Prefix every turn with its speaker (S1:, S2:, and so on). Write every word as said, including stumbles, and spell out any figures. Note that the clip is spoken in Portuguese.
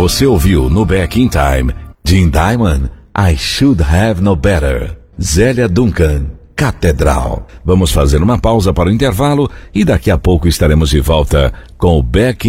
S1: Você ouviu no Back in Time, Jim Diamond, I Should Have Known Better. Zélia Duncan, Catedral. Vamos fazer uma pausa para o intervalo e daqui a pouco estaremos de volta com o Back in